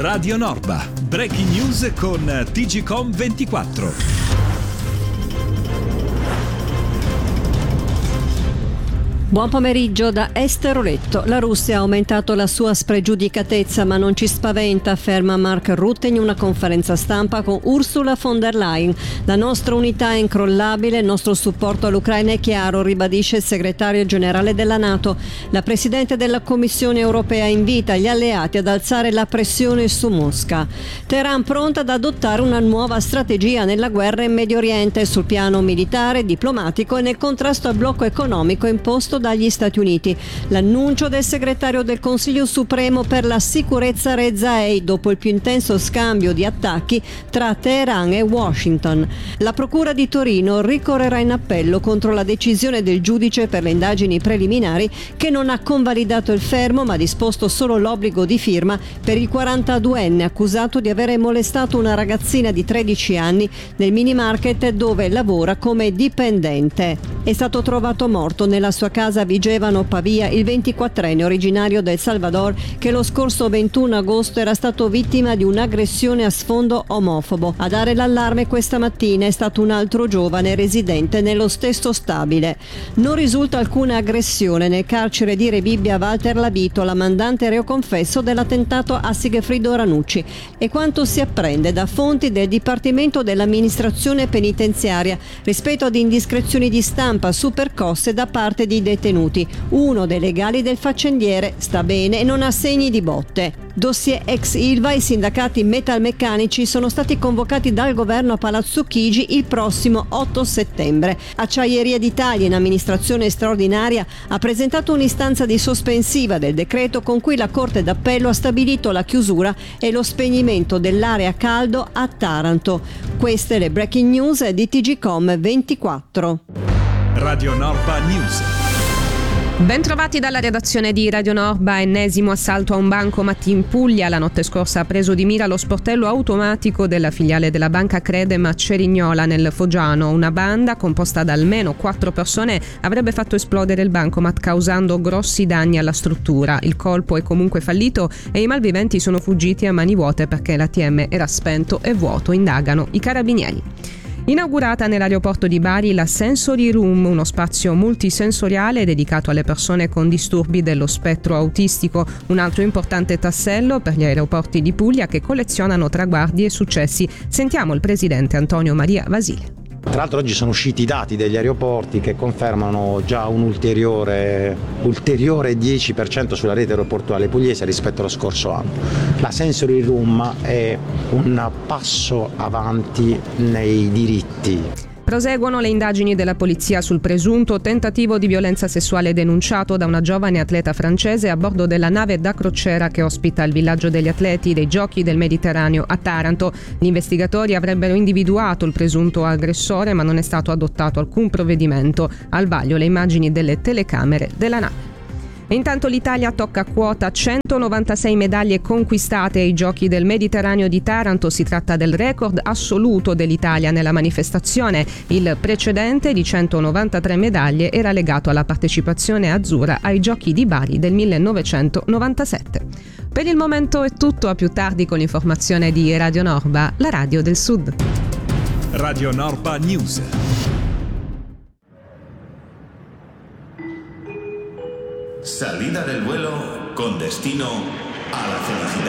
Radio Norba, breaking news con TGcom 24. Buon pomeriggio da Esther Oletto. La Russia ha aumentato la sua spregiudicatezza, ma non ci spaventa, afferma Mark Rutte in una conferenza stampa con Ursula von der Leyen. La nostra unità è incrollabile, il nostro supporto all'Ucraina è chiaro, ribadisce il segretario generale della NATO. La Presidente della Commissione europea invita gli alleati ad alzare la pressione su Mosca. Teheran pronta ad adottare una nuova strategia nella guerra in Medio Oriente, sul piano militare, diplomatico e nel contrasto al blocco economico imposto dagli Stati Uniti. L'annuncio del segretario del Consiglio Supremo per la sicurezza Reza Eid dopo il più intenso scambio di attacchi tra Teheran e Washington. La Procura di Torino ricorrerà in appello contro la decisione del giudice per le indagini preliminari che non ha convalidato il fermo ma ha disposto solo l'obbligo di firma per il 42enne accusato di avere molestato una ragazzina di 13 anni nel mini market dove lavora come dipendente. È stato trovato morto nella sua casa a Vigevano, Pavia, il 24enne originario del Salvador che lo scorso 21 agosto era stato vittima di un'aggressione a sfondo omofobo. A dare l'allarme questa mattina è stato un altro giovane residente nello stesso stabile. Non risulta alcuna aggressione nel carcere di Rebibbia Walter Labito, la mandante reo confesso dell'attentato a Sigfrido Ranucci, e quanto si apprende da fonti del Dipartimento dell'Amministrazione Penitenziaria rispetto ad indiscrezioni di stampa su percosse da parte di detenuti. Uno dei legali del faccendiere sta bene e non ha segni di botte. Dossier ex Ilva, i sindacati metalmeccanici sono stati convocati dal governo a Palazzo Chigi il prossimo 8 settembre. Acciaieria d'Italia, in amministrazione straordinaria, ha presentato un'istanza di sospensiva del decreto con cui la Corte d'Appello ha stabilito la chiusura e lo spegnimento dell'area caldo a Taranto. Queste le breaking news di TGcom 24. Radio Norba News. Ben trovati dalla redazione di Radio Norba. Ennesimo assalto a un bancomat in Puglia. La notte scorsa ha preso di mira lo sportello automatico della filiale della banca Credem a Cerignola nel Foggiano. Una banda composta da almeno 4 persone avrebbe fatto esplodere il bancomat causando grossi danni alla struttura. Il colpo è comunque fallito e i malviventi sono fuggiti a mani vuote perché l'ATM era spento e vuoto, indagano i carabinieri. Inaugurata nell'aeroporto di Bari la Sensory Room, uno spazio multisensoriale dedicato alle persone con disturbi dello spettro autistico, un altro importante tassello per gli aeroporti di Puglia che collezionano traguardi e successi. Sentiamo il presidente Antonio Maria Vasile. Tra l'altro oggi sono usciti i dati degli aeroporti che confermano già un ulteriore 10% sulla rete aeroportuale pugliese rispetto allo scorso anno. La Sensory Room è un passo avanti nei diritti. Proseguono le indagini della polizia sul presunto tentativo di violenza sessuale denunciato da una giovane atleta francese a bordo della nave da crociera che ospita il villaggio degli atleti dei Giochi del Mediterraneo a Taranto. Gli investigatori avrebbero individuato il presunto aggressore, ma non è stato adottato alcun provvedimento. Al vaglio le immagini delle telecamere della nave. E intanto l'Italia tocca quota 196 medaglie conquistate ai Giochi del Mediterraneo di Taranto. Si tratta del record assoluto dell'Italia nella manifestazione. Il precedente di 193 medaglie era legato alla partecipazione azzurra ai Giochi di Bari del 1997. Per il momento è tutto, a più tardi con l'informazione di Radio Norba, la radio del Sud. Radio Norba News. Salida del vuelo con destino a la